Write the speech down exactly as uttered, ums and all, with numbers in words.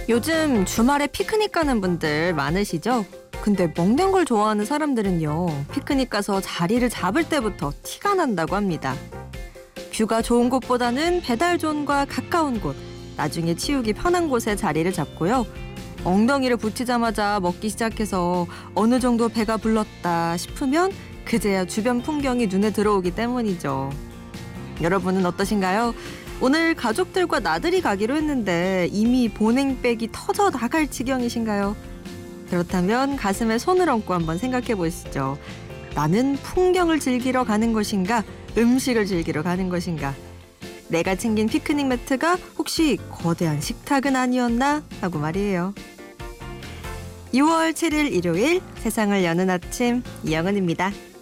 요즘 주말에 피크닉 가는 분들 많으시죠? 근데 먹는 걸 좋아하는 사람들은요, 피크닉 가서 자리를 잡을 때부터 티가 난다고 합니다. 뷰가 좋은 곳보다는 배달존과 가까운 곳, 나중에 치우기 편한 곳에 자리를 잡고요. 엉덩이를 붙이자마자 먹기 시작해서 어느 정도 배가 불렀다 싶으면 그제야 주변 풍경이 눈에 들어오기 때문이죠. 여러분은 어떠신가요? 오늘 가족들과 나들이 가기로 했는데 이미 보냉백이 터져 나갈 지경이신가요? 그렇다면 가슴에 손을 얹고 한번 생각해 보시죠. 나는 풍경을 즐기러 가는 것인가? 음식을 즐기러 가는 것인가? 내가 챙긴 피크닉 매트가 혹시 거대한 식탁은 아니었나? 하고 말이에요. 유월 칠일 일요일 세상을 여는 아침 이영은입니다.